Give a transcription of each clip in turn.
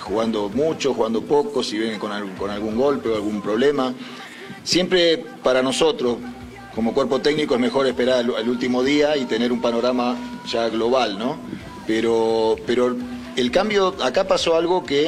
jugando mucho, jugando poco, si vienen con algún golpe o algún problema. Siempre para nosotros, como cuerpo técnico, es mejor esperar al último día y tener un panorama ya global, ¿no? Pero el cambio, acá pasó algo que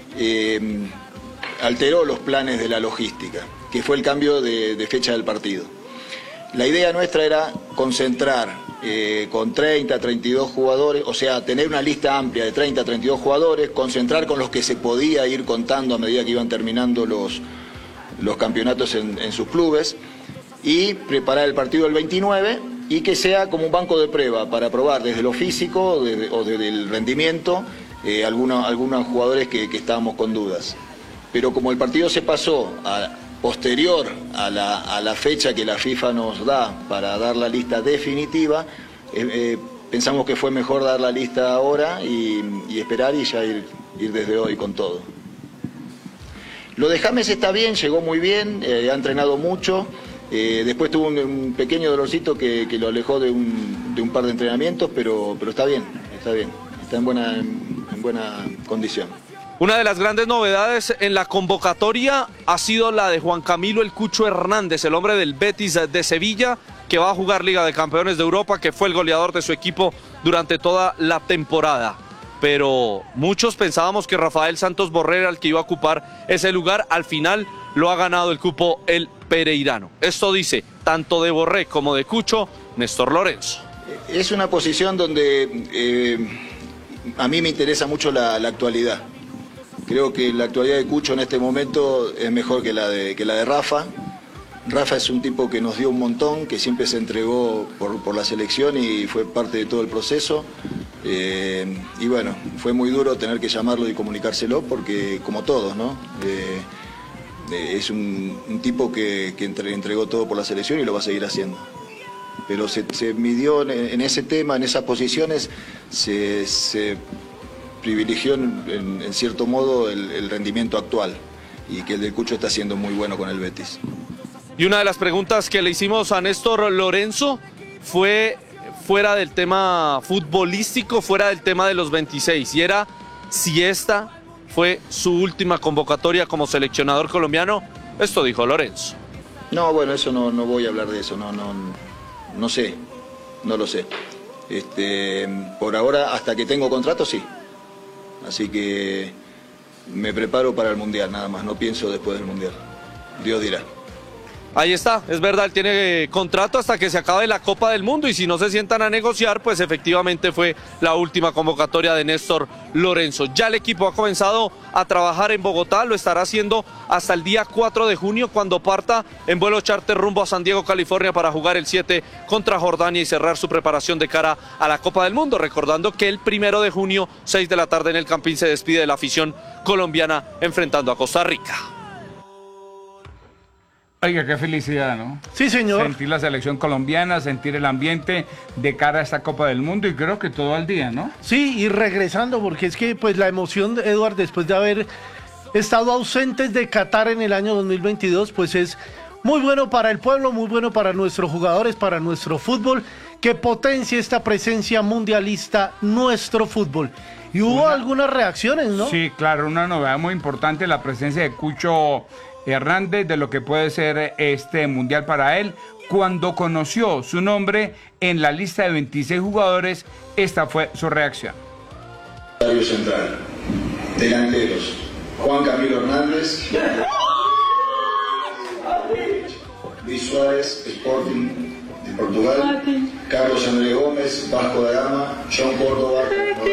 alteró los planes de la logística, que fue el cambio de fecha del partido. La idea nuestra era concentrar con 30, 32 jugadores, o sea, tener una lista amplia de 30, 32 jugadores, concentrar con los que se podía ir contando a medida que iban terminando los campeonatos en sus clubes y preparar el partido del 29 y que sea como un banco de prueba para probar desde lo físico o desde el rendimiento algunos jugadores que estábamos con dudas. Pero como el partido se pasó posterior a la fecha que la FIFA nos da para dar la lista definitiva, pensamos que fue mejor dar la lista ahora y esperar y ya ir desde hoy con todo. Lo de James está bien, llegó muy bien, ha entrenado mucho, después tuvo un pequeño dolorcito que lo alejó de un par de entrenamientos, pero está bien, está en buena condición. Una de las grandes novedades en la convocatoria ha sido la de Juan Camilo El Cucho Hernández, el hombre del Betis de Sevilla, que va a jugar Liga de Campeones de Europa, que fue el goleador de su equipo durante toda la temporada. Pero muchos pensábamos que Rafael Santos Borré era el que iba a ocupar ese lugar. Al final lo ha ganado el cupo el pereirano. Esto dice tanto de Borré como de Cucho Néstor Lorenzo. Es una posición donde a mí me interesa mucho la actualidad. Creo que la actualidad de Cucho en este momento es mejor que la de Rafa. Rafa es un tipo que nos dio un montón, que siempre se entregó por la selección y fue parte de todo el proceso. Y bueno, fue muy duro tener que llamarlo y comunicárselo porque, como todos, ¿no? Es un tipo que entregó todo por la selección y lo va a seguir haciendo. Pero se midió en ese tema, en esas posiciones, se privilegió en cierto modo el rendimiento actual y que el del Cucho está siendo muy bueno con el Betis. Y una de las preguntas que le hicimos a Néstor Lorenzo fue fuera del tema futbolístico, fuera del tema de los 26, y era si esta fue su última convocatoria como seleccionador colombiano. Esto dijo Lorenzo. No, bueno, eso no voy a hablar de eso, no sé, no lo sé. Por ahora, hasta que tengo contrato, sí. Así que me preparo para el Mundial, nada más, no pienso después del Mundial. Dios dirá. Ahí está, es verdad, él tiene contrato hasta que se acabe la Copa del Mundo y si no se sientan a negociar, pues efectivamente fue la última convocatoria de Néstor Lorenzo. Ya el equipo ha comenzado a trabajar en Bogotá, lo estará haciendo hasta el día 4 de junio cuando parta en vuelo charter rumbo a San Diego, California para jugar el 7 contra Jordania y cerrar su preparación de cara a la Copa del Mundo. Recordando que el 1 de junio, 6 de la tarde en el Campín, se despide de la afición colombiana enfrentando a Costa Rica. Oiga, qué felicidad, ¿no? Sí, señor. Sentir la selección colombiana, sentir el ambiente de cara a esta Copa del Mundo y creo que todo al día, ¿no? Sí, y regresando, porque es que pues la emoción, Eduard, después de haber estado ausentes de Qatar en el año 2022, pues es muy bueno para el pueblo, muy bueno para nuestros jugadores, para nuestro fútbol, que potencie esta presencia mundialista nuestro fútbol. Y hubo algunas reacciones, ¿no? Sí, claro, una novedad muy importante, la presencia de Cucho Hernández, de lo que puede ser este mundial para él. Cuando conoció su nombre en la lista de 26 jugadores, esta fue su reacción. Central, delanteros, Juan Camilo Hernández, Luis Suárez, Sporting de Portugal, Carlos Andrés Gómez, Vasco da Gama, John Córdoba.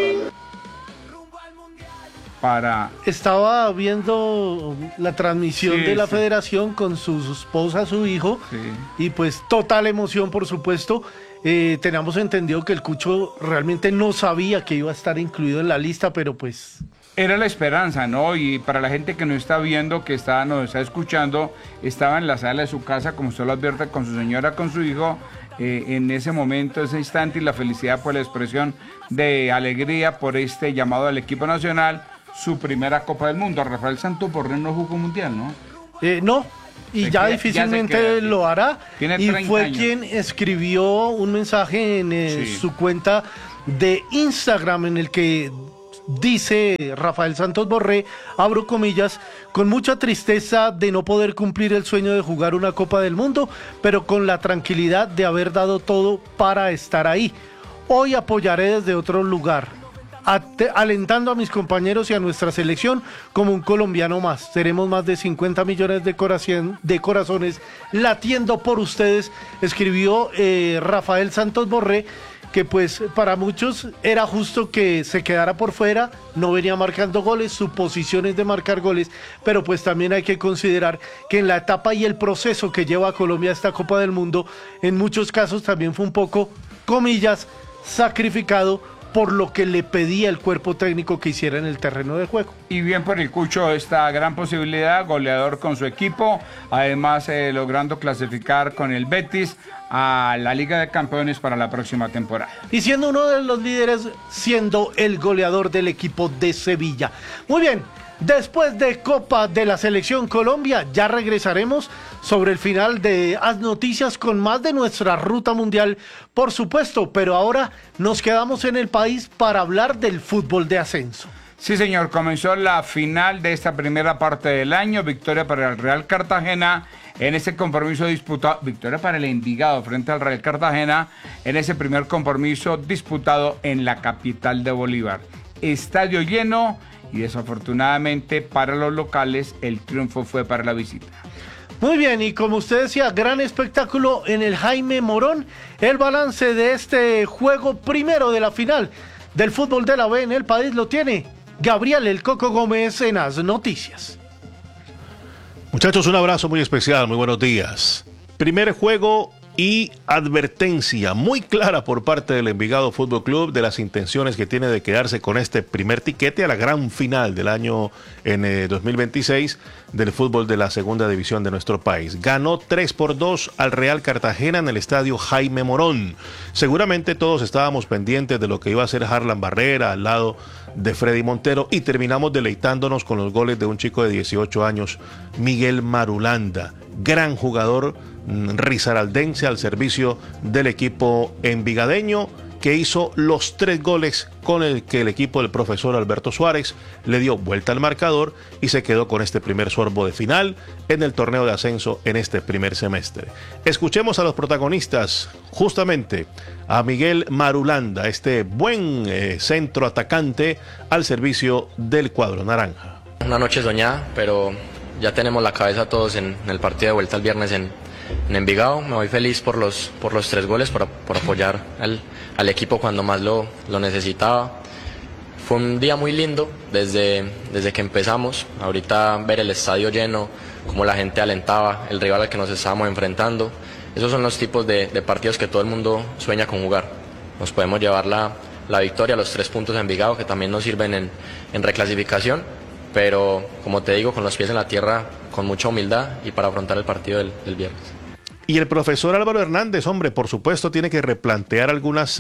Estaba viendo la transmisión de la federación con su esposa, su hijo, y pues total emoción, por supuesto. Teníamos entendido que el Cucho realmente no sabía que iba a estar incluido en la lista, pero pues... Era la esperanza, ¿no? Y para la gente que nos está viendo, que nos está escuchando, estaba en la sala de su casa, como usted lo advierte, con su señora, con su hijo, en ese momento, ese instante, y la felicidad por la expresión de alegría por este llamado al equipo nacional, su primera Copa del Mundo. Rafael Santos Borré no jugó mundial, ¿no? No, y ya difícilmente lo hará. Y fue años. Quien escribió un mensaje en su cuenta de Instagram en el que dice Rafael Santos Borré, abro comillas, con mucha tristeza de no poder cumplir el sueño de jugar una Copa del Mundo, pero con la tranquilidad de haber dado todo para estar ahí. Hoy apoyaré desde otro lugar, alentando a mis compañeros y a nuestra selección como un colombiano más. Seremos más de 50 millones de corazones latiendo por ustedes, escribió Rafael Santos Borré, que pues para muchos era justo que se quedara por fuera, no venía marcando goles, su posición es de marcar goles, pero pues también hay que considerar que en la etapa y el proceso que lleva a Colombia a esta Copa del Mundo, en muchos casos también fue un poco, comillas, sacrificado por lo que le pedía el cuerpo técnico que hiciera en el terreno de juego. Y bien por el Cucho esta gran posibilidad, goleador con su equipo, además logrando clasificar con el Betis a la Liga de Campeones para la próxima temporada. Y siendo uno de los líderes, siendo el goleador del equipo de Sevilla. Muy bien, después de Copa de la Selección Colombia, ya regresaremos sobre el final de Haz Noticias con más de nuestra ruta mundial, por supuesto, pero ahora nos quedamos en el país para hablar del fútbol de ascenso. Sí, señor, comenzó la final de esta primera parte del año, victoria para el Real Cartagena en ese compromiso disputado, victoria para el Envigado frente al Real Cartagena en ese primer compromiso disputado en la capital de Bolívar. Estadio lleno y desafortunadamente para los locales el triunfo fue para la visita. Muy bien, y como usted decía, gran espectáculo en el Jaime Morón. El balance de este juego primero de la final del fútbol de la B en el país lo tiene Gabriel El Coco Gómez en Haz Noticias. Muchachos, un abrazo muy especial, muy buenos días. Primer juego y advertencia muy clara por parte del Envigado Fútbol Club de las intenciones que tiene de quedarse con este primer tiquete a la gran final del año en 2026 del fútbol de la segunda división de nuestro país. Ganó 3-2 al Real Cartagena en el estadio Jaime Morón. Seguramente todos estábamos pendientes de lo que iba a hacer Harlan Barrera al lado de Freddy Montero y terminamos deleitándonos con los goles de un chico de 18 años, Miguel Marulanda, gran jugador risaraldense al servicio del equipo envigadeño, que hizo los 3 goles con el que el equipo del profesor Alberto Suárez le dio vuelta al marcador y se quedó con este primer sorbo de final en el torneo de ascenso en este primer semestre. Escuchemos a los protagonistas, justamente a Miguel Marulanda, este buen centro atacante al servicio del cuadro naranja. Una noche soñada, pero ya tenemos la cabeza todos en el partido de vuelta el viernes en Envigado. Me voy feliz por los 3 goles, por apoyar al equipo cuando más lo necesitaba. Fue un día muy lindo desde que empezamos. Ahorita ver el estadio lleno, cómo la gente alentaba, el rival al que nos estábamos enfrentando. Esos son los tipos de partidos que todo el mundo sueña con jugar. Nos podemos llevar la victoria, los 3 puntos a Envigado, que también nos sirven en reclasificación, pero como te digo, con los pies en la tierra, con mucha humildad y para afrontar el partido del viernes. Y el profesor Álvaro Hernández, hombre, por supuesto tiene que replantear algunos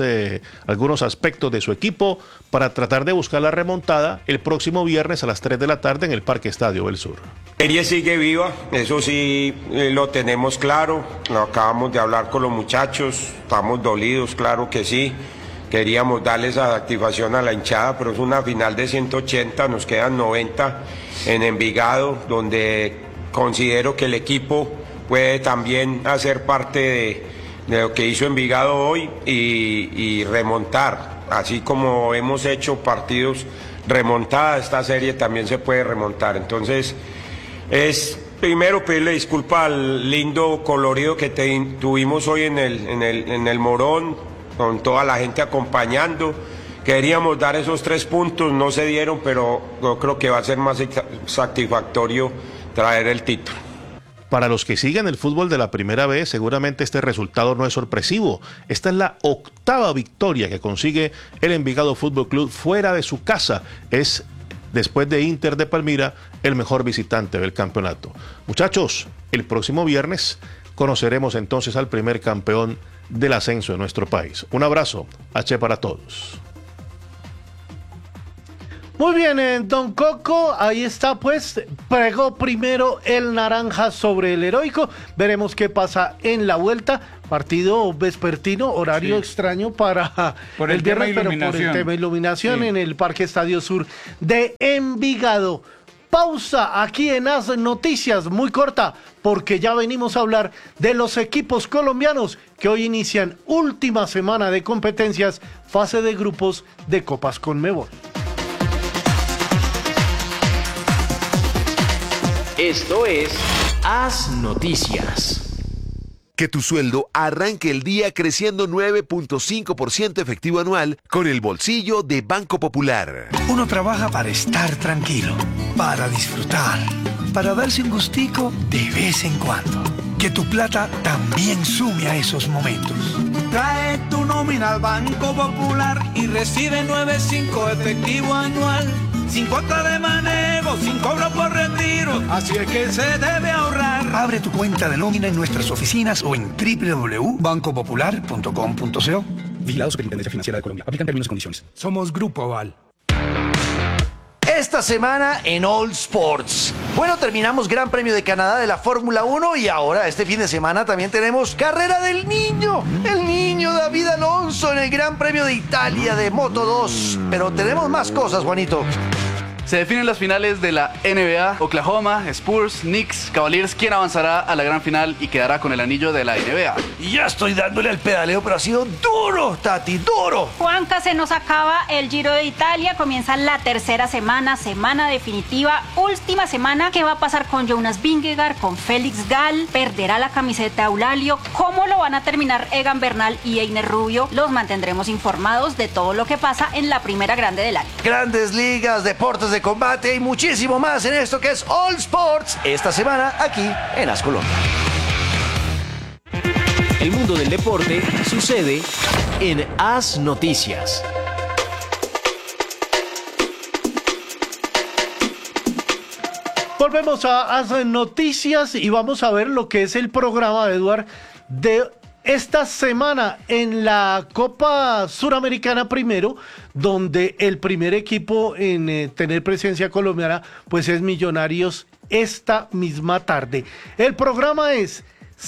aspectos de su equipo para tratar de buscar la remontada el próximo viernes a las 3 de la tarde en el Parque Estadio del Sur. La serie sigue viva, eso sí lo tenemos claro, lo acabamos de hablar con los muchachos, estamos dolidos, claro que sí. Queríamos darle esa satisfacción a la hinchada, pero es una final de 180, nos quedan 90 en Envigado, donde considero que el equipo puede también hacer parte de lo que hizo Envigado hoy y remontar. Así como hemos hecho partidos remontada, esta serie también se puede remontar. Entonces, es primero pedirle disculpas al lindo colorido que tuvimos hoy en el Morón, con toda la gente acompañando. Queríamos dar esos 3 puntos, no se dieron, pero yo creo que va a ser más satisfactorio traer el título. Para los que siguen el fútbol de la primera vez, seguramente este resultado no es sorpresivo. Esta es la 8ª victoria que consigue el Envigado Fútbol Club fuera de su casa. Es, después de Inter de Palmira, el mejor visitante del campeonato. Muchachos, el próximo viernes conoceremos entonces al primer campeón del ascenso de nuestro país. Un abrazo, H para todos. Muy bien, Don Coco, ahí está pues, pregó primero el naranja sobre el heroico, veremos qué pasa en la vuelta, partido vespertino, horario extraño para por el viernes, pero por el tema iluminación en el Parque Estadio Sur de Envigado. Pausa aquí en As Noticias, muy corta, porque ya venimos a hablar de los equipos colombianos que hoy inician última semana de competencias, fase de grupos de Copas Conmebol. Esto es As Noticias. Que tu sueldo arranque el día creciendo 9.5% efectivo anual con el bolsillo de Banco Popular. Uno trabaja para estar tranquilo, para disfrutar, para darse un gustico de vez en cuando. Que tu plata también sume a esos momentos. Trae tu nómina al Banco Popular y recibe 9.5 efectivo anual. Sin cuota de manejo, sin cobro por retiro, así es que se debe ahorrar. Abre tu cuenta de nómina en nuestras oficinas o en www.bancopopular.com.co. Vigilado Superintendencia Financiera de Colombia. Aplican términos y condiciones. Somos Grupo Aval. Esta semana en All Sports. Bueno, terminamos Gran Premio de Canadá de la Fórmula 1 y ahora este fin de semana también tenemos Carrera del Niño. El niño David Alonso en el Gran Premio de Italia de Moto 2. Pero tenemos más cosas, Juanito. Se definen las finales de la NBA, Oklahoma, Spurs, Knicks, Cavaliers, quién avanzará a la gran final y quedará con el anillo de la NBA. Y ya estoy dándole al pedaleo, pero ha sido duro, Tati, duro. Juanca, se nos acaba el Giro de Italia, comienza la tercera semana, semana definitiva, última semana. ¿Qué va a pasar con Jonas Vingegaard, con Félix Gall? ¿Perderá la camiseta Eulalio? ¿Cómo lo van a terminar Egan Bernal y Einer Rubio? Los mantendremos informados de todo lo que pasa en la primera grande del año. Grandes ligas, deportes de combate y muchísimo más en esto que es All Sports esta semana aquí en As Colombia. El mundo del deporte sucede en As Noticias. Volvemos a As Noticias y vamos a ver lo que es el programa, Eduard, de esta semana en la Copa Suramericana primero, donde el primer equipo en tener presencia colombiana pues es Millonarios esta misma tarde. El programa es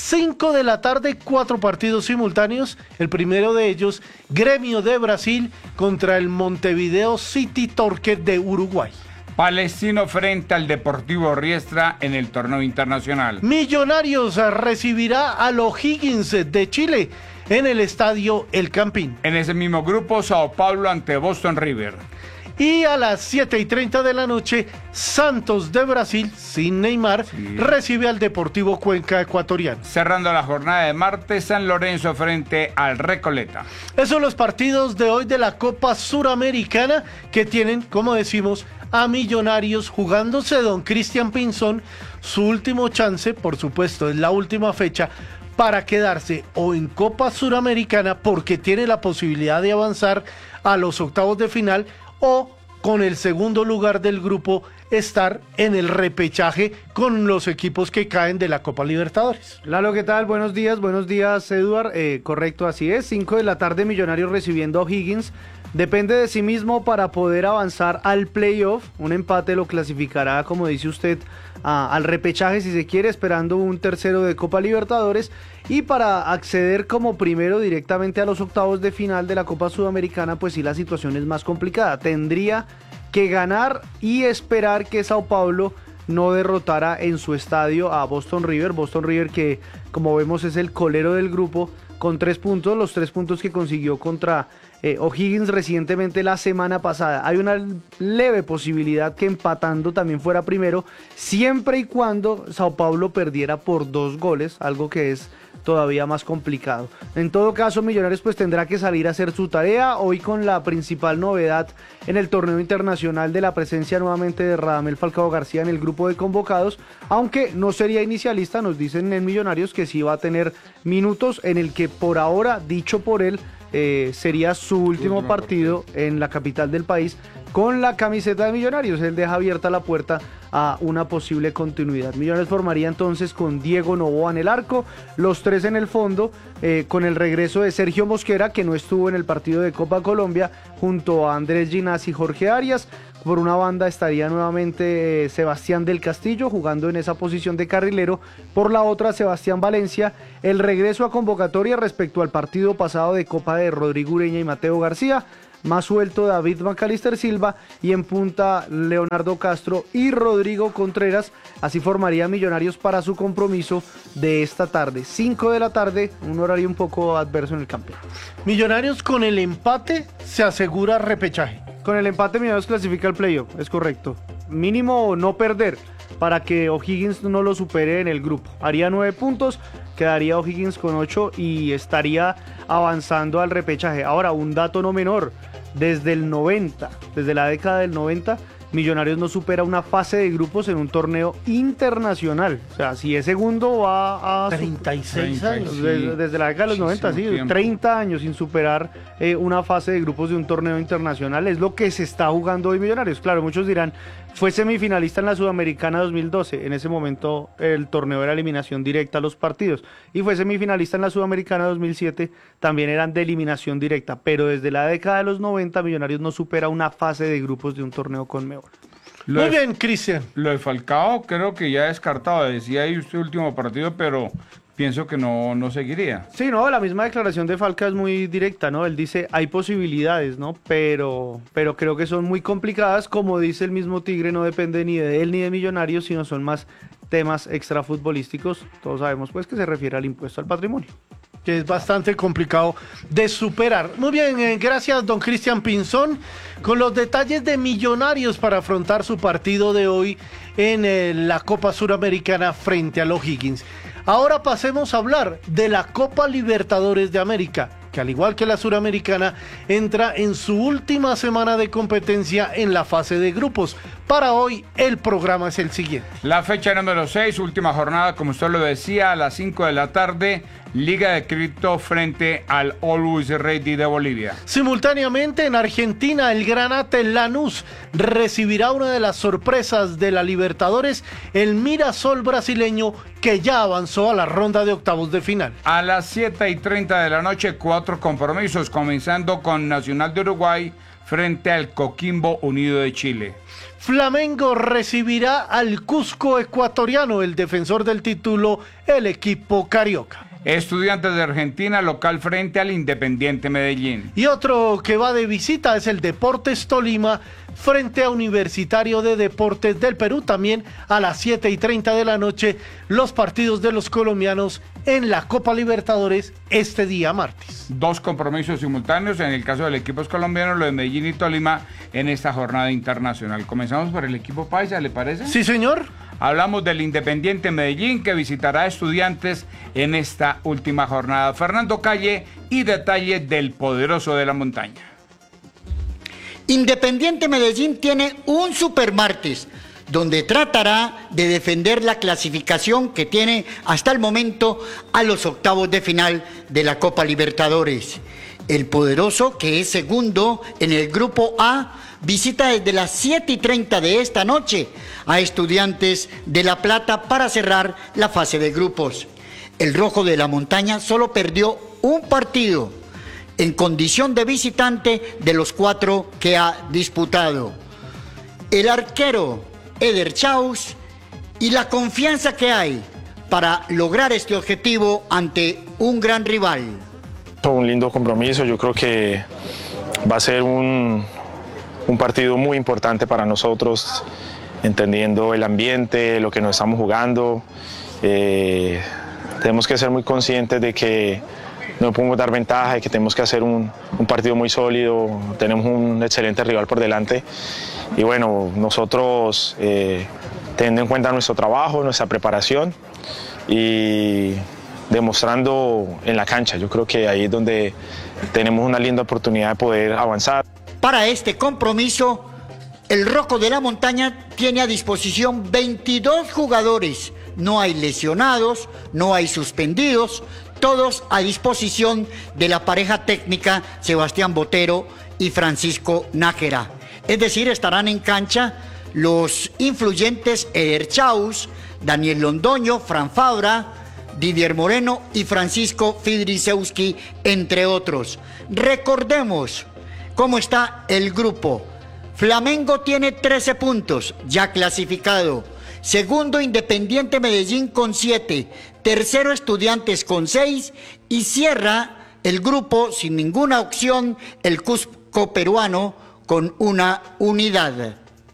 5 de la tarde, 4 partidos simultáneos. El primero de ellos, Gremio de Brasil contra el Montevideo City Torque de Uruguay. Palestino frente al Deportivo Riestra en el torneo internacional. Millonarios recibirá al O'Higgins de Chile en el estadio El Campín. En ese mismo grupo, Sao Paulo ante Boston River. Y a las 7:30 de la noche, Santos de Brasil, sin Neymar, recibe al Deportivo Cuenca ecuatoriano. Cerrando la jornada de martes, San Lorenzo frente al Recoleta. Esos son los partidos de hoy de la Copa Suramericana que tienen, como decimos, a Millonarios jugándose don Cristian Pinzón su último chance, por supuesto, es la última fecha para quedarse o en Copa Suramericana porque tiene la posibilidad de avanzar a los octavos de final o con el segundo lugar del grupo estar en el repechaje con los equipos que caen de la Copa Libertadores. Lalo, ¿qué tal? Buenos días, Eduard. Correcto, así es. 5 de la tarde, Millonarios recibiendo a O'Higgins. Depende de sí mismo para poder avanzar al playoff. Un empate lo clasificará, como dice usted, al repechaje si se quiere, esperando un tercero de Copa Libertadores. Y para acceder como primero directamente a los octavos de final de la Copa Sudamericana, pues sí, la situación es más complicada. Tendría que ganar y esperar que Sao Paulo no derrotara en su estadio a Boston River. Boston River que, como vemos, es el colero del grupo con 3 puntos, los 3 puntos que consiguió contra O'Higgins recientemente la semana pasada. Hay una leve posibilidad que empatando también fuera primero, siempre y cuando Sao Paulo perdiera por 2 goles, algo que es todavía más complicado. En todo caso, Millonarios pues tendrá que salir a hacer su tarea, hoy con la principal novedad en el torneo internacional de la presencia nuevamente de Radamel Falcao García en el grupo de convocados, aunque no sería inicialista. Nos dicen en Millonarios que sí va a tener minutos en el que por ahora, dicho por él, sería su último partido en la capital del país con la camiseta de Millonarios. Él deja abierta la puerta a una posible continuidad. Millonarios formaría entonces con Diego Noboa en el arco, los 3 en el fondo, con el regreso de Sergio Mosquera, que no estuvo en el partido de Copa Colombia, junto a Andrés Ginás y Jorge Arias, Por una banda estaría nuevamente Sebastián del Castillo jugando en esa posición de carrilero. Por la otra, Sebastián Valencia. El regreso a convocatoria respecto al partido pasado de Copa de Rodrigo Ureña y Mateo García. Más suelto David Macalister Silva y en punta Leonardo Castro y Rodrigo Contreras. Así formaría Millonarios para su compromiso de esta tarde. 5 de la tarde, un horario un poco adverso en el campo. Millonarios con el empate se asegura repechaje. Con el empate Millonarios clasifica al playoff, es correcto. Mínimo no perder para que O'Higgins no lo supere en el grupo. Haría 9 puntos, quedaría O'Higgins con 8 y estaría avanzando al repechaje. Ahora, un dato no menor. Desde el 90, desde la década del 90, Millonarios no supera una fase de grupos en un torneo internacional. O sea, si es segundo va a 36 años. Desde la década de los 90, sí, 30 años sin superar una fase de grupos de un torneo internacional. Es lo que se está jugando hoy Millonarios. Claro, muchos dirán, fue semifinalista en la Sudamericana 2012. En ese momento el torneo era eliminación directa a los partidos. Y fue semifinalista en la Sudamericana 2007. También eran de eliminación directa. Pero desde la década de los 90 Millonarios no supera una fase de grupos de un torneo Conmebol. Muy bien, Cristian. Lo de Falcao creo que ya descartado. Decía ahí usted último partido, pero pienso que no seguiría. Sí, no, la misma declaración de Falcao es muy directa, ¿no? Él dice, hay posibilidades, ¿no? Pero creo que son muy complicadas. Como dice el mismo Tigre, no depende ni de él ni de Millonarios, sino son más temas extrafutbolísticos. Todos sabemos, pues, que se refiere al impuesto al patrimonio. Que es bastante complicado de superar. Muy bien, gracias don Cristian Pinzón, con los detalles de Millonarios para afrontar su partido de hoy en la Copa Suramericana frente al O'Higgins. Ahora pasemos a hablar de la Copa Libertadores de América, que al igual que la Suramericana, entra en su última semana de competencia en la fase de grupos. Para hoy, el programa es el siguiente. La fecha número 6, última jornada, como usted lo decía, a las 5 de la tarde, Liga de Quito frente al Always Ready de Bolivia. Simultáneamente, en Argentina, el Granate Lanús recibirá una de las sorpresas de la Libertadores, el Mirasol brasileño, que ya avanzó a la ronda de octavos de final. A las 7:30 de la noche, 4 compromisos, comenzando con Nacional de Uruguay frente al Coquimbo Unido de Chile. Flamengo recibirá al Cusco ecuatoriano, el defensor del título, el equipo carioca. Estudiantes de Argentina, local frente al Independiente Medellín. Y otro que va de visita es el Deportes Tolima frente a Universitario de Deportes del Perú. También a las 7:30 de la noche, los partidos de los colombianos en la Copa Libertadores este día martes. 2 compromisos simultáneos, en el caso del equipo colombiano, lo de Medellín y Tolima en esta jornada internacional. Comenzamos por el equipo paisa, ¿le parece? Sí, señor. Hablamos del Independiente Medellín, que visitará a Estudiantes en esta última jornada. Fernando Calle y detalles del poderoso de la montaña. Independiente Medellín tiene un supermartes donde tratará de defender la clasificación que tiene hasta el momento a los octavos de final de la Copa Libertadores. El poderoso, que es segundo en el grupo A, visita desde las 7:30 de esta noche a Estudiantes de La Plata para cerrar la fase de grupos. El Rojo de la Montaña solo perdió un partido en condición de visitante de los 4 que ha disputado. El arquero Eder Chaus y la confianza que hay para lograr este objetivo ante un gran rival. Un lindo compromiso, yo creo que va a ser un partido muy importante para nosotros, entendiendo el ambiente, lo que nos estamos jugando. Tenemos que ser muy conscientes de que no podemos dar ventaja, de que tenemos que hacer un partido muy sólido, tenemos un excelente rival por delante y bueno, nosotros teniendo en cuenta nuestro trabajo, nuestra preparación y demostrando en la cancha, yo creo que ahí es donde tenemos una linda oportunidad de poder avanzar. Para este compromiso, el Rojo de la Montaña tiene a disposición 22 jugadores. No hay lesionados, no hay suspendidos, todos a disposición de la pareja técnica Sebastián Botero y Francisco Nájera. Es decir, estarán en cancha los influyentes Eder Chaus, Daniel Londoño, Fran Fabra, Didier Moreno y Francisco Fidrisewski, entre otros. Recordemos cómo está el grupo. Flamengo tiene 13 puntos, ya clasificado. Segundo, Independiente Medellín con 7. Tercero, Estudiantes con 6. Y cierra el grupo sin ninguna opción el Cusco peruano con 1 unidad.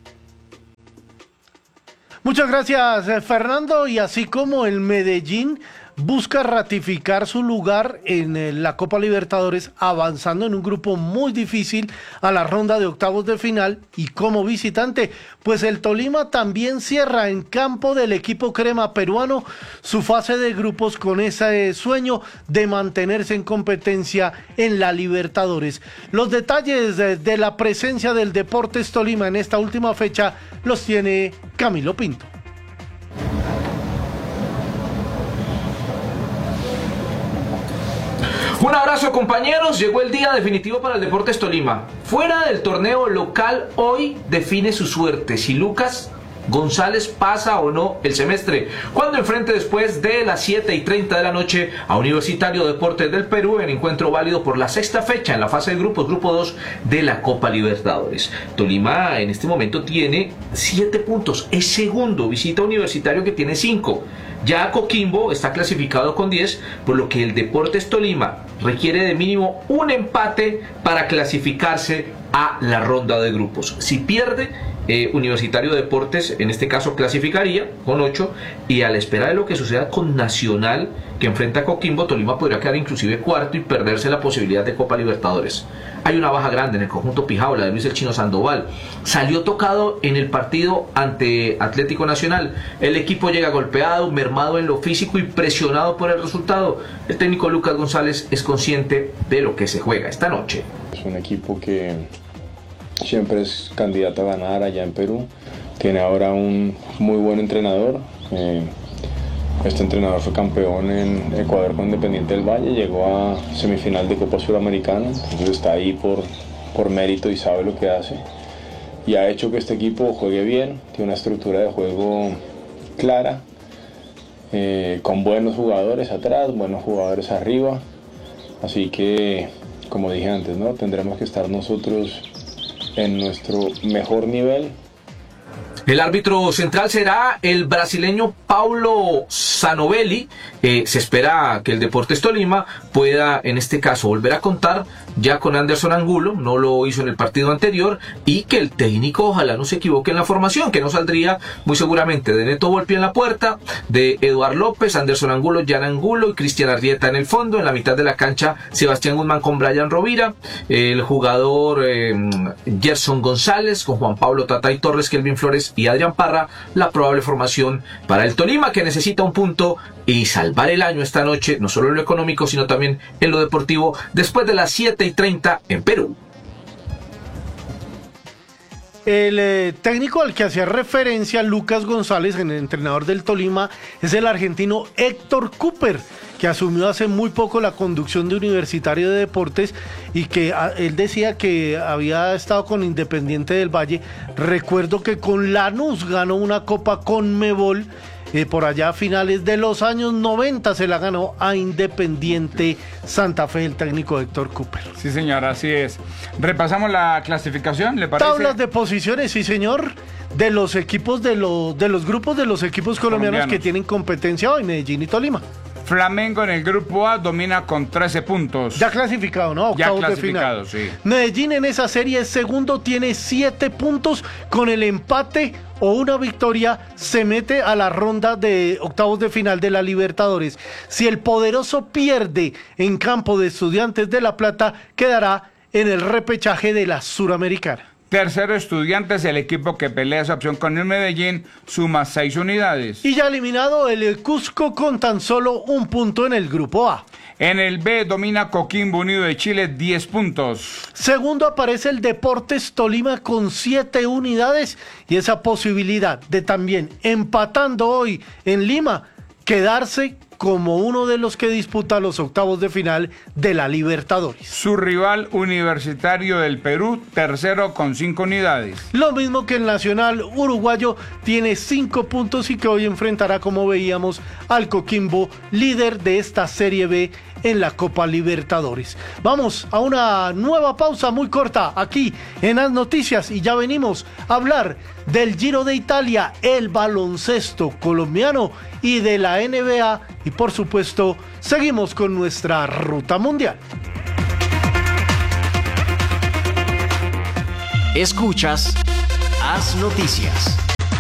Muchas gracias, Fernando. Y así como el Medellín busca ratificar su lugar en la Copa Libertadores, avanzando en un grupo muy difícil a la ronda de octavos de final y como visitante, pues el Tolima también cierra en campo del equipo crema peruano su fase de grupos con ese sueño de mantenerse en competencia en la Libertadores. Los detalles de la presencia del Deportes Tolima en esta última fecha los tiene Camilo Pinto. Un abrazo, compañeros, llegó el día definitivo para el Deportes Tolima. Fuera del torneo local, hoy define su suerte si Lucas González pasa o no el semestre, cuando enfrente después de las 7:30 de la noche a Universitario Deportes del Perú en encuentro válido por la sexta fecha en la fase de grupos, grupo 2 de la Copa Libertadores. Tolima en este momento tiene 7 puntos, es segundo, visita a Universitario que tiene 5. Ya Coquimbo está clasificado con 10, por lo que el Deportes Tolima requiere de mínimo un empate para clasificarse a la ronda de grupos. Si pierde, Universitario Deportes en este caso clasificaría con 8, y a la espera de lo que suceda con Nacional, que enfrenta a Coquimbo, Tolima podría quedar inclusive cuarto y perderse la posibilidad de Copa Libertadores. Hay una baja grande en el conjunto Pijao, la de Luis el Chino Sandoval. Salió tocado en el partido ante Atlético Nacional. El equipo llega golpeado, mermado en lo físico y presionado por el resultado. El técnico Lucas González es consciente de lo que se juega esta noche. Es un equipo que siempre es candidato a ganar allá en Perú. Tiene ahora un muy buen entrenador. Este entrenador fue campeón en Ecuador con Independiente del Valle, llegó a semifinal de Copa Suramericana, entonces está ahí por mérito y sabe lo que hace. Y ha hecho que este equipo juegue bien, tiene una estructura de juego clara, con buenos jugadores atrás, buenos jugadores arriba. Así que, como dije antes, ¿no? Tendremos que estar nosotros en nuestro mejor nivel. El árbitro central será el brasileño Paulo Zanovelli. Se espera que el Deportes Tolima pueda, en este caso, volver a contar ya con Anderson Angulo, no lo hizo en el partido anterior, y que el técnico ojalá no se equivoque en la formación, que no saldría muy seguramente de Neto Volpi en la puerta, de Eduard López, Anderson Angulo, Jan Angulo y Cristian Arrieta en el fondo. En la mitad de la cancha, Sebastián Guzmán con Brian Rovira, el jugador Gerson González con Juan Pablo Tatay Torres, Kelvin Flores y Adrián Parra, la probable formación para el Tolima, que necesita un punto y salvar el año esta noche, no solo en lo económico, sino también en lo deportivo, después de las 7:30 en Perú. El técnico al que hacía referencia Lucas González, el entrenador del Tolima, es el argentino Héctor Cooper, que asumió hace muy poco la conducción de Universitario de Deportes y que él decía que había estado con Independiente del Valle. Recuerdo que con Lanús ganó una Copa Conmebol, por allá a finales de los años 90 se la ganó a Independiente Santa Fe, el técnico Héctor Cooper. Sí, señor, así es. Repasamos la clasificación, ¿le parece? Tablas de posiciones, sí, señor, de los equipos de los grupos de los equipos colombianos que tienen competencia hoy, Medellín y Tolima. Flamengo en el grupo A domina con 13 puntos. Ya clasificado, ¿no? Octavos ya clasificado, de final. Sí. Medellín en esa serie es segundo, tiene 7 puntos. Con el empate o una victoria se mete a la ronda de octavos de final de la Libertadores. Si el poderoso pierde en campo de Estudiantes de La Plata, quedará en el repechaje de la Suramericana. Tercero, Estudiantes, el equipo que pelea esa opción con el Medellín, suma 6 unidades. Y ya eliminado el Cusco con tan solo 1 punto en el grupo A. En el B domina Coquimbo Unido de Chile, 10 puntos. Segundo aparece el Deportes Tolima con 7 unidades y esa posibilidad de también, empatando hoy en Lima, quedarse como uno de los que disputa los octavos de final de la Libertadores. Su rival Universitario del Perú, tercero con 5 unidades. Lo mismo que el Nacional uruguayo, tiene 5 puntos y que hoy enfrentará, como veíamos, al Coquimbo, líder de esta Serie B en la Copa Libertadores. Vamos a una nueva pausa muy corta aquí en As Noticias y ya venimos a hablar del Giro de Italia, el baloncesto colombiano y de la NBA, y por supuesto seguimos con nuestra ruta mundial. Escuchas As Noticias.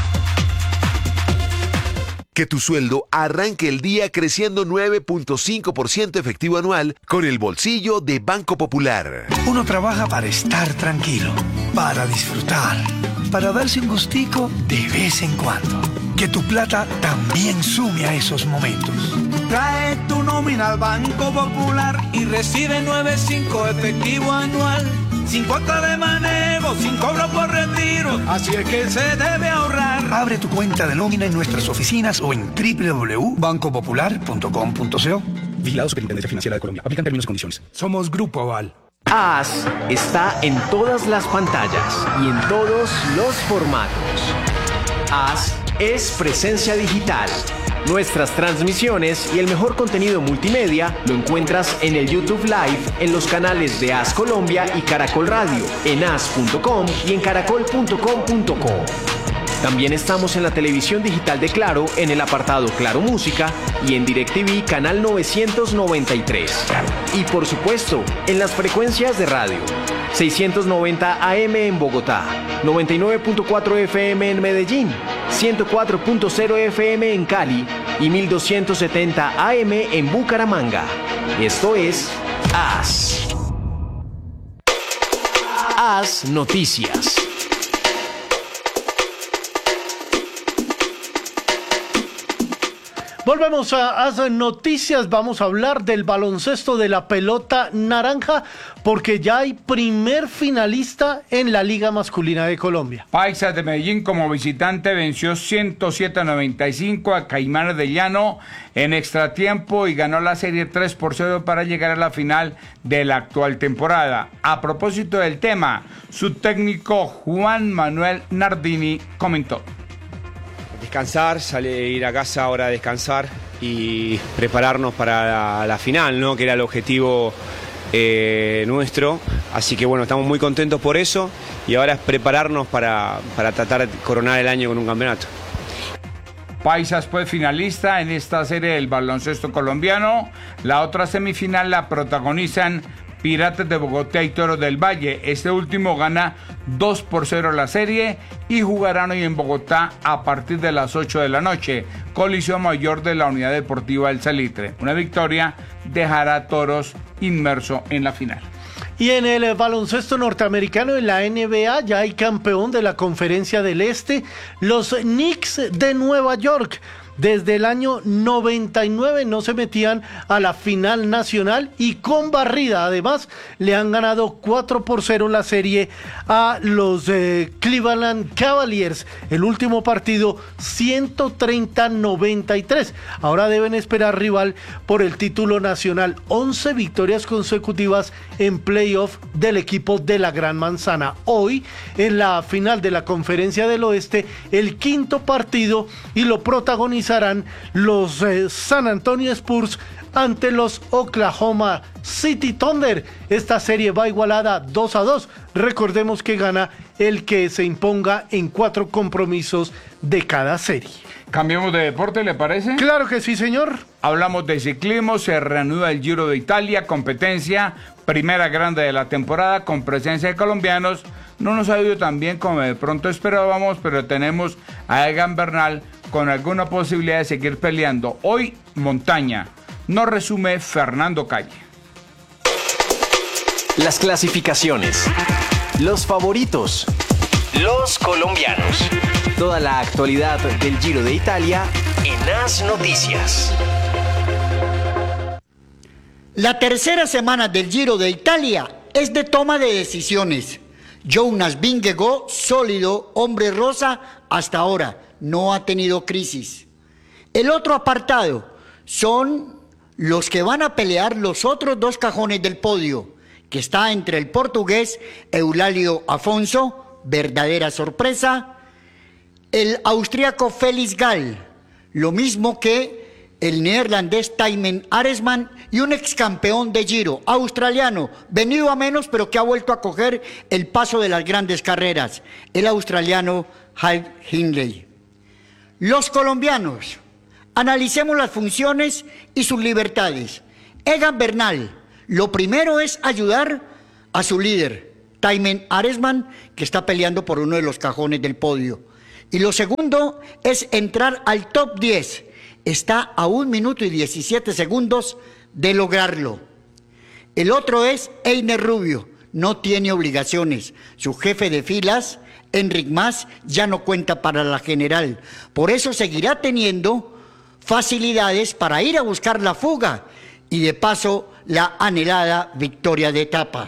Que tu sueldo arranque el día creciendo 9.5% efectivo anual con el bolsillo de Banco Popular. Uno trabaja para estar tranquilo, para disfrutar, para darse un gustico de vez en cuando. Que tu plata también sume a esos momentos. Trae tu nómina al Banco Popular y recibe 9.5 efectivo anual. Sin cuota de manejo, sin cobro por retiro, así es que se debe ahorrar. Abre tu cuenta de nómina en nuestras oficinas o en www.bancopopular.com.co. Vigilado Superintendencia Financiera de Colombia. Aplican términos y condiciones. Somos Grupo Aval. AS está en todas las pantallas y en todos los formatos. AS es presencia digital. Nuestras transmisiones y el mejor contenido multimedia lo encuentras en el YouTube Live, en los canales de AS Colombia y Caracol Radio, en as.com y en caracol.com.co. También estamos en la televisión digital de Claro, en el apartado Claro Música y en DirecTV canal 993. Y por supuesto, en las frecuencias de radio. 690 AM en Bogotá, 99.4 FM en Medellín, 104.0 FM en Cali y 1270 AM en Bucaramanga. Esto es AS. AS Noticias. Volvemos a As Noticias, vamos a hablar del baloncesto de la pelota naranja porque ya hay primer finalista en la Liga Masculina de Colombia. Paisas de Medellín como visitante venció 107-95 a Caimanes de Llano en extratiempo y ganó la serie 3-0 para llegar a la final de la actual temporada. A propósito del tema, su técnico Juan Manuel Nardini comentó: descansar, ir a casa ahora a descansar y prepararnos para la final, ¿no? Que era el objetivo nuestro. Así que bueno, estamos muy contentos por eso y ahora es prepararnos para tratar de coronar el año con un campeonato. Paisas fue finalista en esta serie del baloncesto colombiano. La otra semifinal la protagonizan Piratas de Bogotá y Toros del Valle. Este último gana 2-0 la serie y jugarán hoy en Bogotá a partir de las 8 de la noche. Colisión mayor de la Unidad Deportiva El Salitre. Una victoria dejará a Toros inmerso en la final. Y en el baloncesto norteamericano, en la NBA, ya hay campeón de la Conferencia del Este, los Knicks de Nueva York. Desde el año 99 no se metían a la final nacional y con barrida además le han ganado 4-0 la serie a los Cleveland Cavaliers. El último partido 130-93. Ahora deben esperar rival por el título nacional. 11 victorias consecutivas en playoff del equipo de la Gran Manzana. Hoy en la final de la Conferencia del Oeste, el quinto partido y lo protagonizarán los San Antonio Spurs ante los Oklahoma City Thunder. Esta serie va igualada 2-2. Recordemos que gana el que se imponga en 4 compromisos de cada serie. ¿Cambiamos de deporte, le parece? Claro que sí, señor. Hablamos de ciclismo, se reanuda el Giro de Italia, competencia primera grande de la temporada con presencia de colombianos. No nos ha ido tan bien como de pronto esperábamos, pero tenemos a Egan Bernal con alguna posibilidad de seguir peleando. Hoy, montaña. Nos resume Fernando Calle. Las clasificaciones, los favoritos, los colombianos. Toda la actualidad del Giro de Italia en As Noticias. La tercera semana del Giro de Italia es de toma de decisiones. Jonas Vingegaard, sólido, hombre rosa, hasta ahora no ha tenido crisis. El otro apartado, son los que van a pelear los otros 2 cajones del podio, que está entre el portugués Eulalio Afonso, verdadera sorpresa, el austríaco Felix Gall, lo mismo que el neerlandés Thymen Arensman y un ex campeón de Giro australiano, venido a menos pero que ha vuelto a coger el paso de las grandes carreras, el australiano Hal Hindley. Los colombianos, analicemos las funciones y sus libertades. Egan Bernal, lo primero es ayudar a su líder, Thymen Arensman, que está peleando por uno de los cajones del podio. Y lo segundo es entrar al top 10. Está a 1 minuto y 17 segundos de lograrlo. El otro es Einer Rubio, no tiene obligaciones. Su jefe de filas, Enric Mas, ya no cuenta para la general. Por eso seguirá teniendo facilidades para ir a buscar la fuga y de paso la anhelada victoria de etapa.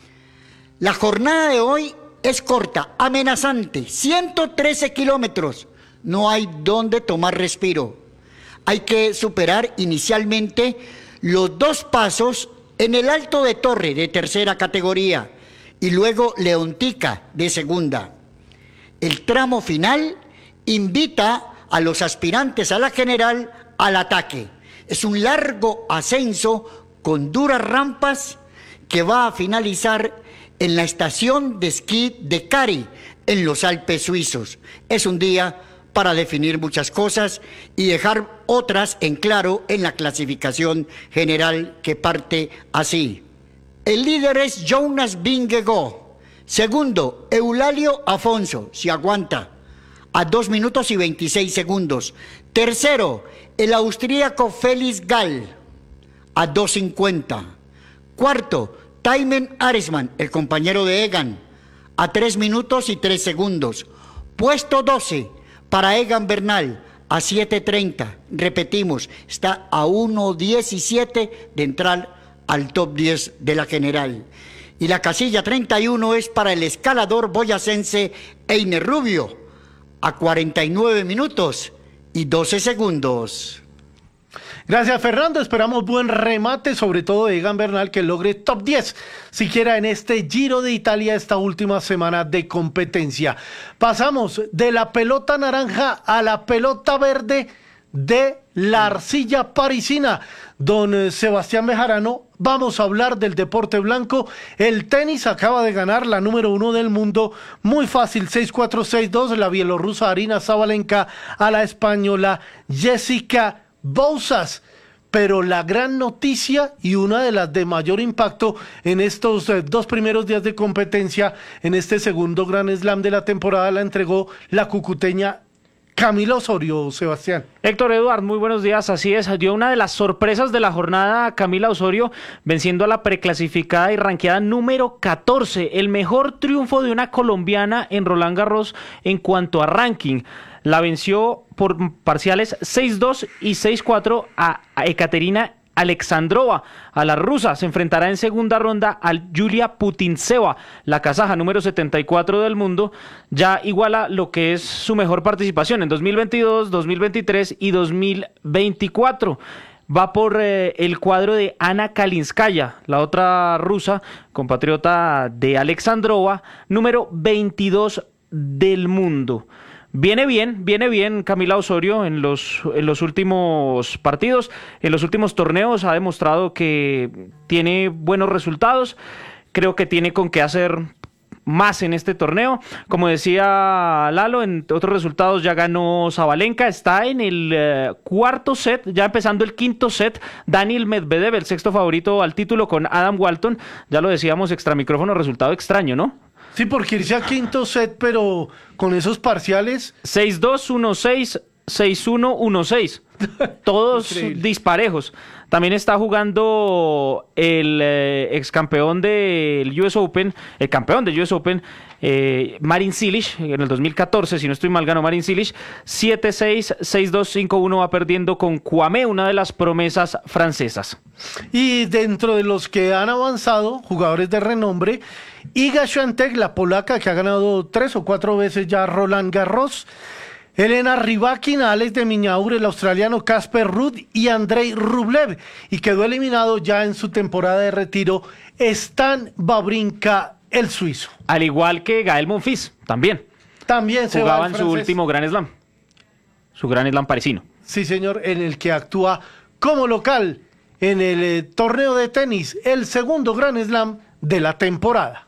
La jornada de hoy es corta, amenazante, 113 kilómetros. No hay dónde tomar respiro. Hay que superar inicialmente los 2 pasos en el Alto de Torre de tercera categoría y luego Leontica de segunda. El tramo final invita a los aspirantes a la general al ataque. Es un largo ascenso con duras rampas que va a finalizar en la estación de esquí de Cari, en los Alpes suizos. Es un día para definir muchas cosas y dejar otras en claro en la clasificación general que parte así. El líder es Jonas Vingegaard. Segundo, Eulalio Afonso, si aguanta, a 2 minutos y 26 segundos. Tercero, el austríaco Felix Gall, a 2:50. Cuarto, Thymen Arensman, el compañero de Egan, a 3 minutos y 3 segundos. Puesto 12, para Egan Bernal, a 7:30. Repetimos, está a 1:17 de entrar al top 10 de la general. Y la casilla 31 es para el escalador boyacense Einer Rubio, a 49 minutos y 12 segundos. Gracias, Fernando. Esperamos buen remate, sobre todo de Egan Bernal, que logre top 10, siquiera en este Giro de Italia, esta última semana de competencia. Pasamos de la pelota naranja a la pelota verde de la arcilla parisina. Don Sebastián Bejarano, vamos a hablar del deporte blanco. El tenis acaba de ganar la número 1 del mundo, muy fácil, 6-4, 6-2, la bielorrusa Aryna Sabalenka a la española Jessica Bouzas. Pero la gran noticia y una de las de mayor impacto en estos 2 primeros días de competencia, en este segundo Grand Slam de la temporada, la entregó la cucuteña Camila Osorio, Sebastián. Héctor Eduard, muy buenos días. Así es, dio una de las sorpresas de la jornada Camila Osorio, venciendo a la preclasificada y ranqueada número 14, el mejor triunfo de una colombiana en Roland Garros en cuanto a ranking. La venció por parciales 6-2 y 6-4 a Ekaterina Alexandrova, a la rusa. Se enfrentará en segunda ronda a Yulia Putintseva, la kazaja número 74 del mundo. Ya iguala lo que es su mejor participación en 2022, 2023 y 2024. Va por el cuadro de Ana Kalinskaya, la otra rusa, compatriota de Alexandrova, número 22 del mundo. Viene bien Camila Osorio en los últimos partidos, en los últimos torneos. Ha demostrado que tiene buenos resultados. Creo que tiene con qué hacer más en este torneo. Como decía Lalo, en otros resultados ya ganó Sabalenka. Está en el cuarto set, ya empezando el quinto set. Daniil Medvedev, el sexto favorito al título con Adam Walton. Ya lo decíamos extra micrófono, resultado extraño, ¿no? Sí, porque irse a quinto set, pero con esos parciales. 6-2, 1-6, 6-1, 1-6. Todos increíble. Disparejos. También está jugando el ex campeón del US Open, el campeón del US Open, Marin Cilic, en el 2014, si no estoy mal, ganó Marin Cilic. 7-6, 6-2, 5-1 va perdiendo con Kwame, una de las promesas francesas. Y dentro de los que han avanzado, jugadores de renombre, Iga Świątek, la polaca que ha ganado 3 o 4 veces ya Roland Garros. Elena Rybakina, Alex de Minaur, el australiano Casper Ruud y Andrei Rublev. Y quedó eliminado ya en su temporada de retiro Stan Wawrinka, el suizo. Al igual que Gael Monfils, también. También se jugaba va en el su francés. último Grand Slam. Su Grand Slam parisino. Sí, señor, en el que actúa como local en el torneo de tenis, el segundo Grand Slam de la temporada.